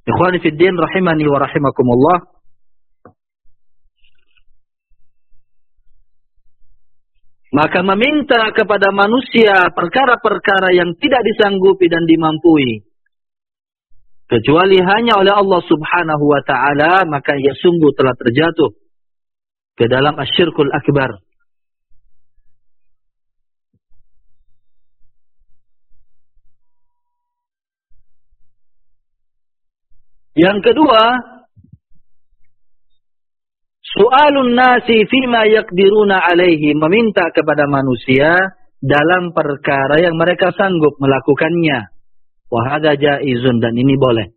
Ikhwani fid din rahimani wa rahimakumullah. Maka meminta kepada manusia perkara-perkara yang tidak disanggupi dan dimampui, kecuali hanya oleh Allah subhanahu wa ta'ala, maka ia sungguh telah terjatuh ke dalam asyirkul akbar. Yang kedua, su'alun nasi fima yaqdiruna alaihi, meminta kepada manusia dalam perkara yang mereka sanggup melakukannya. Wa hadza jaizun, dan ini boleh.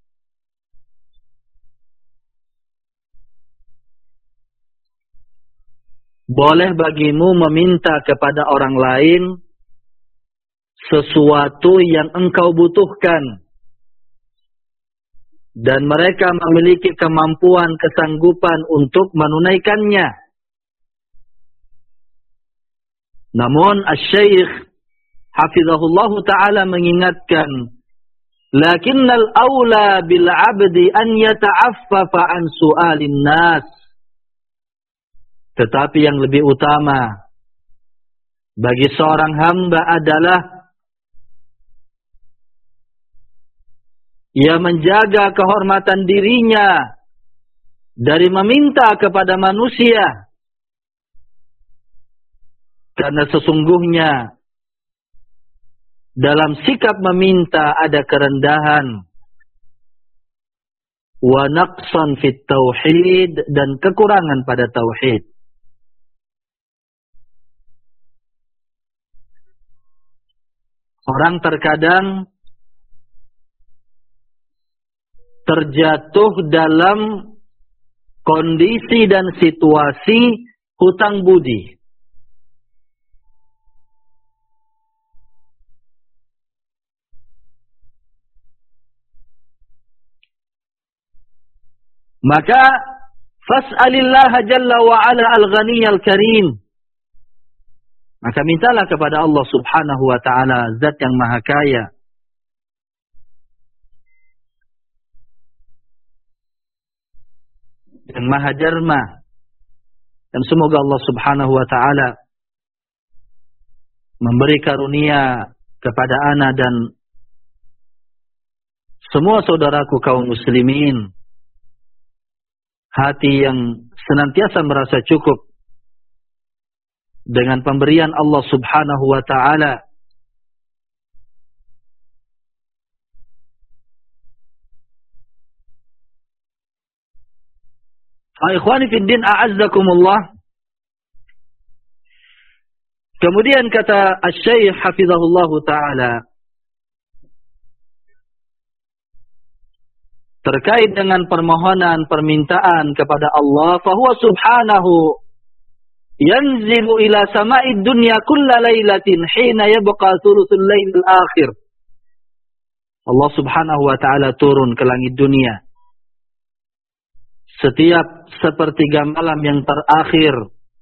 Boleh bagimu meminta kepada orang lain sesuatu yang engkau butuhkan dan mereka memiliki kemampuan, kesanggupan untuk menunaikannya. Namun Asy-Syaikh hafizahullahu ta'ala mengingatkan, lakinnal aula bil 'abdi an yata'affafa an su'alin nas. Tetapi yang lebih utama bagi seorang hamba adalah ia menjaga kehormatan dirinya dari meminta kepada manusia. Karena sesungguhnya dalam sikap meminta ada kerendahan, wa naqsan fit tauhid, dan kekurangan pada tauhid. Orang terkadang terjatuh dalam kondisi dan situasi hutang budi. Maka fas'alillaha jalla wa ala al-ghaniyyal karim. Maka mintalah kepada Allah subhanahu wa ta'ala, zat yang maha kaya, yang maha derma. Dan semoga Allah subhanahu wa ta'ala memberi karunia kepada ana dan semua saudaraku kaum muslimin hati yang senantiasa merasa cukup dengan pemberian Allah subhanahu wa ta'ala. Ikhwani fid din, a'azzakumullah. Kemudian kata Asy-Syaikh hafizahullahu ta'ala, terkait dengan permohonan, permintaan kepada Allah, fahuwa subhanahu yanzilu ila sama'id dunya kulla lailatin hina yabqa thuluthul lailil akhir. Allah subhanahu wa ta'ala turun ke langit dunia setiap sepertiga malam yang terakhir.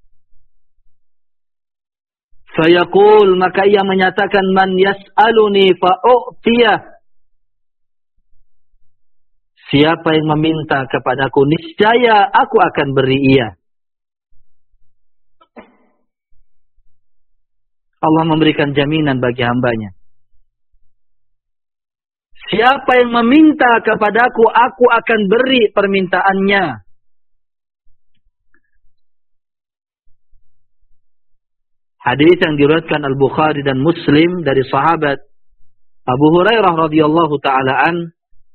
Fayaqul, maka ia menyatakan, man yas'aluni fa'u'tiyah. Siapa yang meminta kepadaku, niscaya aku akan beri ia. Allah memberikan jaminan bagi hambanya. Siapa yang meminta kepadaku, aku akan beri permintaannya. Hadis yang diriwayatkan Al-Bukhari dan Muslim dari sahabat Abu Hurairah radhiyallahu taala an.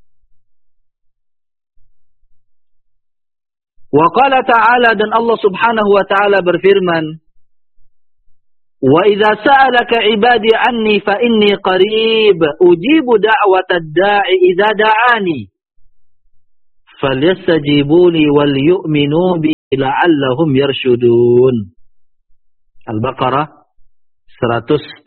Wa qala ta'ala, dan Allah subhanahu wa ta'ala berfirman, wa idza sa'alaka ibadi anni fa inni qarib ujibu da'watad da'i idza da'ani falyastajibuli wal yu'minu bi la'allahum yarshudun. Al-Baqarah 186.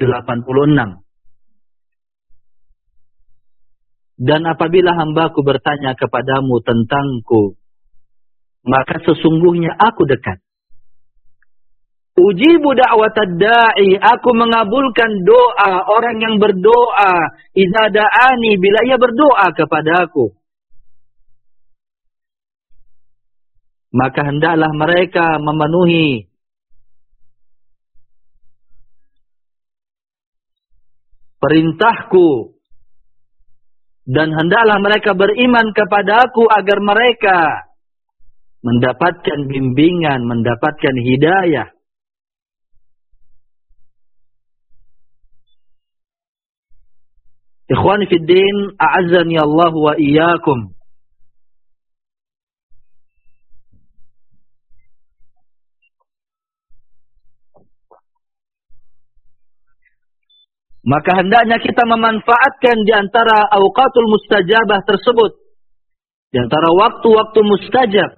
Dan apabila hambaku bertanya kepadamu tentangku, maka sesungguhnya aku dekat. Ujibu da'watad da'i, aku mengabulkan doa orang yang berdoa, idza da'ani, bila ia berdoa kepadaku. maka hendaklah mereka memenuhi perintahku, dan hendaklah mereka beriman kepadaku agar mereka mendapatkan bimbingan, mendapatkan hidayah. Ikhwani fid din, a'azzani Allah wa iyyakum. Maka hendaknya kita memanfaatkan di antara awqatul mustajabah tersebut, di antara waktu-waktu mustajab.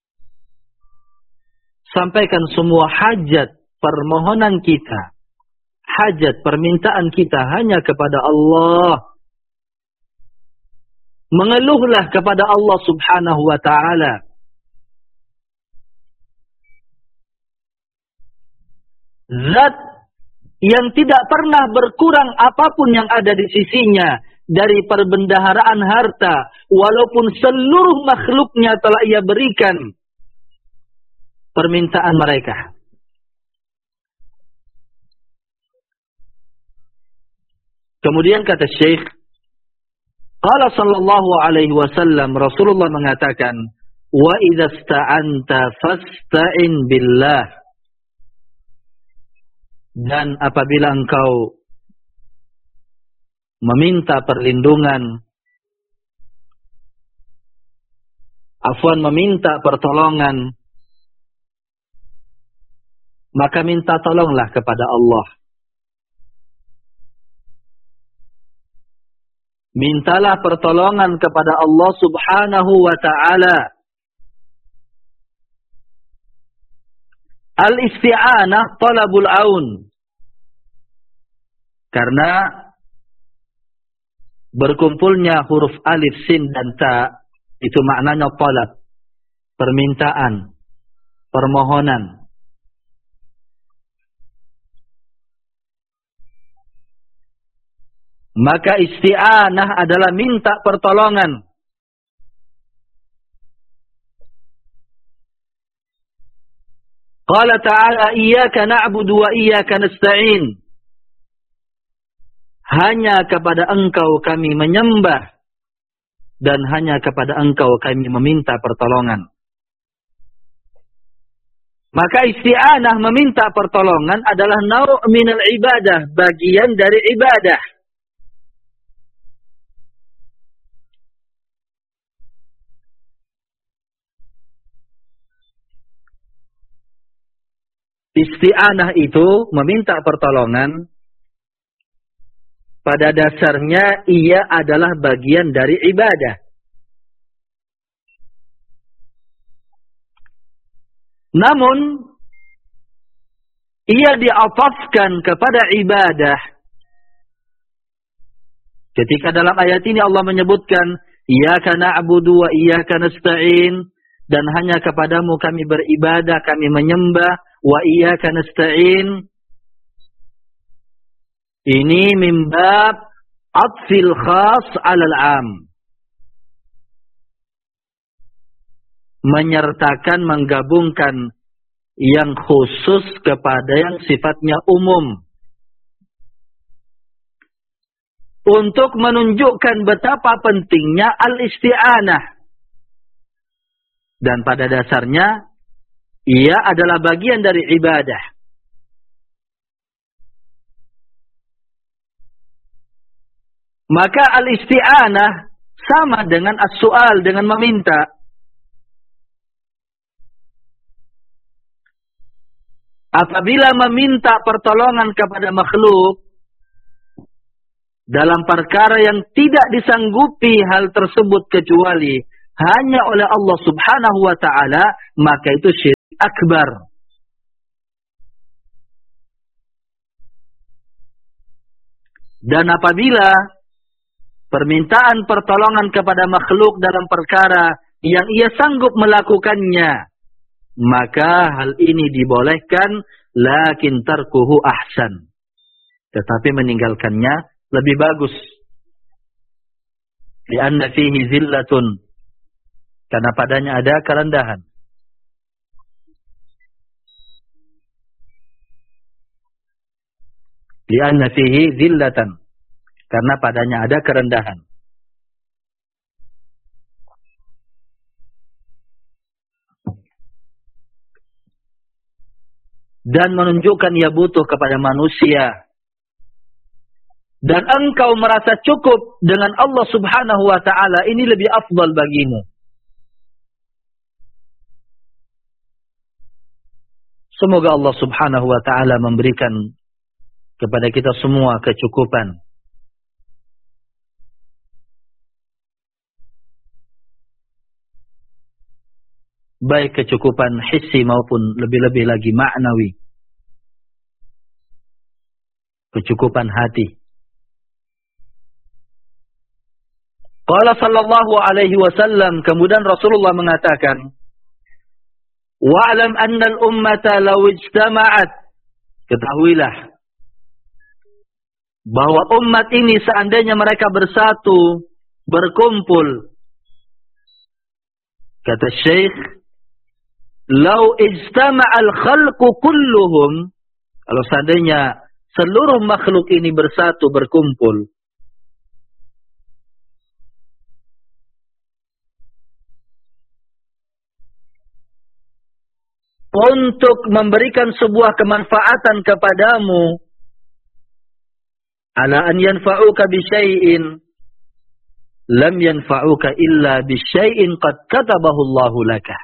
Sampaikan semua hajat permohonan kita, hajat permintaan kita hanya kepada Allah. Mengeluhlah kepada Allah Subhanahu wa ta'ala. Zat yang tidak pernah berkurang apapun yang ada di sisinya dari perbendaharaan harta, walaupun seluruh makhluknya telah ia berikan permintaan mereka. Kemudian kata Syekh, qala sallallahu alaihi wasallam, Rasulullah mengatakan, wa idza sta'anta fasta'in billah. Dan apabila engkau meminta perlindungan, meminta pertolongan, maka minta tolonglah kepada Allah. Mintalah pertolongan kepada Allah Subhanahu wa ta'ala. Al-isti'anah talabul aun. Karena berkumpulnya huruf alif, sin, dan ta, itu maknanya talab, permintaan, permohonan. Maka isti'anah adalah minta pertolongan. Qala ta'ala, iyyaka na'budu wa iyyaka nasta'in. Hanya kepada engkau kami menyembah, dan hanya kepada engkau kami meminta pertolongan. Maka isti'anah, meminta pertolongan, adalah naw' minal ibadah, bagian dari ibadah. Isti'anah itu, meminta pertolongan, pada dasarnya ia adalah bagian dari ibadah. Namun, ia diatafkan kepada ibadah. Ketika dalam ayat ini Allah menyebutkan, iyyaka na'budu wa iyyaka nasta'in, dan hanya kepadamu kami beribadah, kami menyembah, wa iyyaka nasta'in. Ini min bab atfil khas 'alal 'am. Menyertakan, menggabungkan yang khusus kepada yang sifatnya umum. Untuk menunjukkan betapa pentingnya al-isti'anah. Dan pada dasarnya ia adalah bagian dari ibadah. Maka al-isti'anah sama dengan as-su'al, dengan meminta. Apabila meminta pertolongan kepada makhluk dalam perkara yang tidak disanggupi hal tersebut kecuali hanya oleh Allah Subhanahu wa ta'ala, maka itu syirik akbar. Dan apabila permintaan pertolongan kepada makhluk dalam perkara yang ia sanggup melakukannya, maka hal ini dibolehkan, lakin tarkuhu ahsan. Tetapi meninggalkannya lebih bagus. Lianna fihi zillatun. Karena padanya ada kerendahan. Li'anna fihi dhillatan. Karena padanya ada kerendahan. Dan menunjukkan ia butuh kepada manusia. Dan engkau merasa cukup dengan Allah subhanahu wa ta'ala. Ini lebih afdal bagimu. Semoga Allah subhanahu wa ta'ala memberikan kepada kita semua kecukupan. Baik kecukupan hissi maupun lebih-lebih lagi maknawi. Kecukupan hati. Qala sallallahu alaihi wasallam, kemudian Rasulullah mengatakan, wa'lam anna al-ummata law ijtama'at. Ketahuilah bahwa umat ini seandainya mereka bersatu, berkumpul. Kata Syekh, law ijtama'al khalqu kulluhum, kalau seandainya seluruh makhluk ini bersatu, berkumpul, untuk memberikan sebuah kemanfaatan kepadamu, ala an yanfa'uka bi syai'in lam yanfa'uka illa bi syai'in qad katabahu Allahu laka.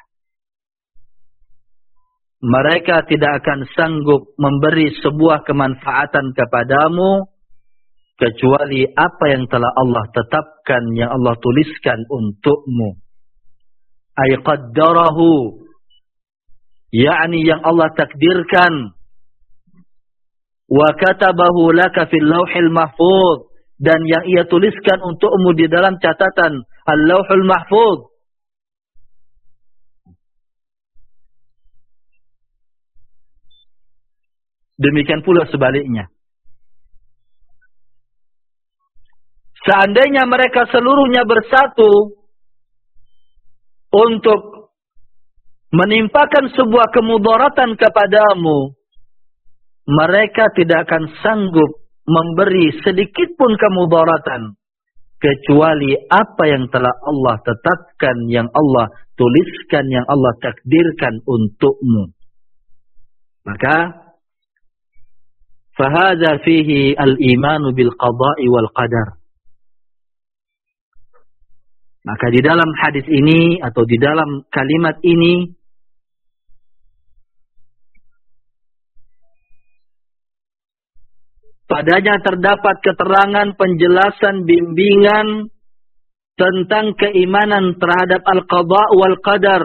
Mereka tidak akan sanggup memberi sebuah kemanfaatan kepadamu kecuali apa yang telah Allah tetapkan, yang Allah tuliskan untukmu. Ay qaddarahu, yakni yang Allah takdirkan. Wa katabahu laka fil lauhil mahfuz, dan yang ia tuliskan untukmu di dalam catatan al-lauhul mahfuz. Demikian pula sebaliknya. Seandainya mereka seluruhnya bersatu untuk menimpakan sebuah kemudaratan kepadamu, mereka tidak akan sanggup memberi sedikit pun kemudaratan kecuali apa yang telah Allah tetapkan, yang Allah tuliskan, yang Allah takdirkan untukmu. Maka fahadha fihi al-imanu bil qada'i wal qadar. Maka di dalam hadis ini atau di dalam kalimat ini padanya terdapat keterangan, penjelasan, bimbingan tentang keimanan terhadap al-qada' wal qadar.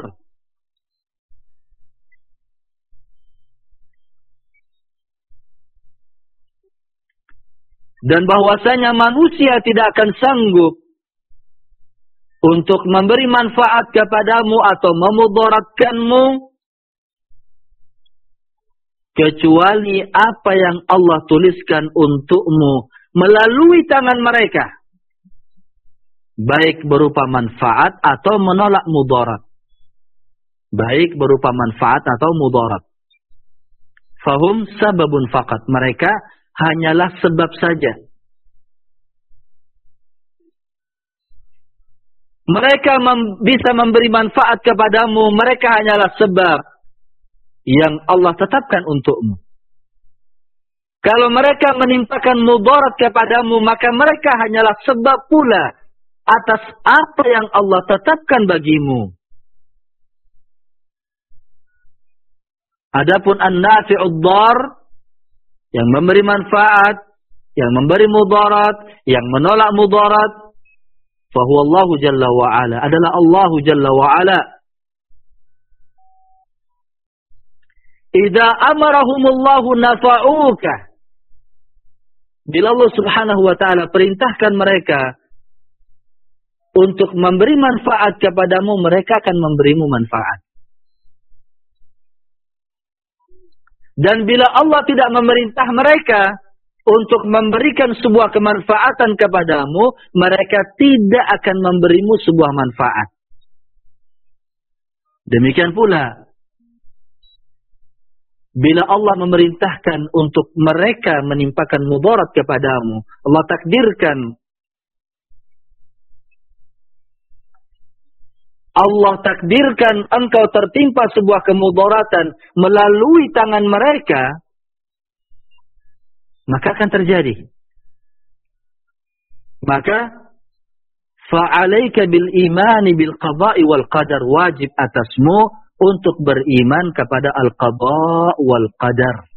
Dan bahwasanya manusia tidak akan sanggup untuk memberi manfaat kepadamu atau memudaratkanmu kecuali apa yang Allah tuliskan untukmu melalui tangan mereka, baik berupa manfaat atau menolak mudarat. Baik berupa manfaat atau mudarat. Fahum sababun faqat, mereka hanyalah sebab saja. Mereka bisa memberi manfaat kepadamu, mereka hanyalah sebab yang Allah tetapkan untukmu. Kalau mereka menimpakan mudarat kepadamu, maka mereka hanyalah sebab pula atas apa yang Allah tetapkan bagimu. Adapun an-nafi'ud dar, yang memberi manfaat, yang memberi mudarat, yang menolak mudarat, fahuwa Allahu Jalla wa'ala, adalah Allahu Jalla wa'ala. Idza amarahumullahu nafa'uka, bila Allah subhanahu wa ta'ala perintahkan mereka untuk memberi manfaat kepadamu, mereka akan memberimu manfaat. Dan bila Allah tidak memerintah mereka untuk memberikan sebuah kemanfaatan kepadamu, mereka tidak akan memberimu sebuah manfaat. Demikian pula Bila Allah memerintahkan untuk mereka menimpakan mudarat kepadamu, Allah takdirkan, engkau tertimpa sebuah kemudaratan melalui tangan mereka, maka akan terjadi. Maka fa'alaika bil imani bil qada'i wal qadar, wajib atasmu untuk beriman kepada al-qada' wal qadar.